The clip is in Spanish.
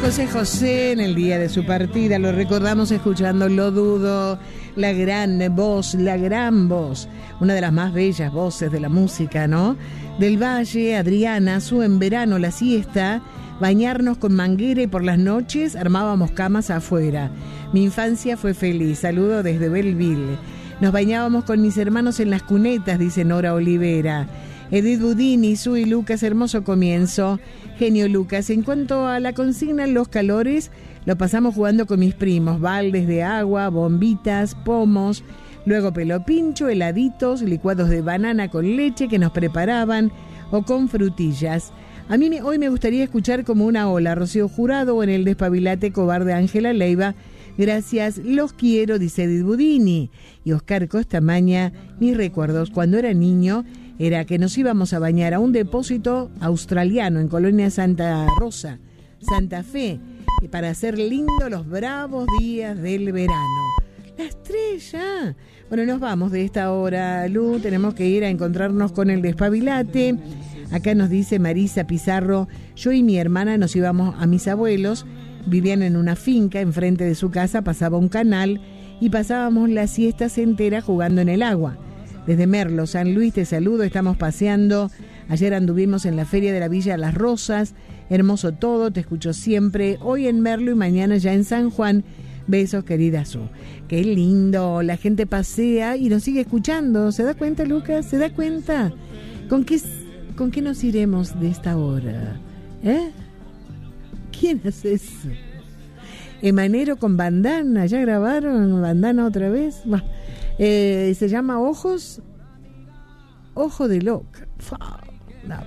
José José en el día de su partida, lo recordamos escuchando Lo Dudo, la gran voz, una de las más bellas voces de la música, ¿no? Del Valle, Adriana, su En Verano, la siesta, bañarnos con manguera y por las noches armábamos camas afuera. Mi infancia fue feliz, saludo desde Belleville. Nos bañábamos con mis hermanos en las cunetas, dice Nora Olivera. Edith Budini, Su y Lucas, hermoso comienzo. Genio Lucas. En cuanto a la consigna, los calores, lo pasamos jugando con mis primos. Baldes de agua, bombitas, pomos, luego pelo pincho, heladitos, licuados de banana con leche que nos preparaban o con frutillas. A mí hoy me gustaría escuchar Como una ola, Rocío Jurado, o en el Despabilate Cobarde, Ángela Leiva. Gracias, los quiero, dice Edith Budini. Y Oscar Costamaña, mis recuerdos cuando era niño era que nos íbamos a bañar a un depósito australiano en Colonia Santa Rosa, Santa Fe, y para hacer lindo los bravos días del verano. La estrella. Bueno, nos vamos de esta hora, Lu, tenemos que ir a encontrarnos con el Despabilate. Acá nos dice Marisa Pizarro, yo y mi hermana nos íbamos a mis abuelos, vivían en una finca, enfrente de su casa pasaba un canal y pasábamos las siestas enteras jugando en el agua. Desde Merlo, San Luis, te saludo, estamos paseando. Ayer anduvimos en la feria de la Villa Las Rosas, hermoso todo, te escucho siempre. Hoy en Merlo y mañana ya en San Juan. Besos, querida Su. Qué lindo, la gente pasea y nos sigue escuchando. ¿Se da cuenta, Lucas? ¿Se da cuenta? ¿Con qué nos iremos de esta hora? ¿Quién hace eso? Emanero con bandana, ¿ya grabaron bandana otra vez? Se llama Ojo de Loca.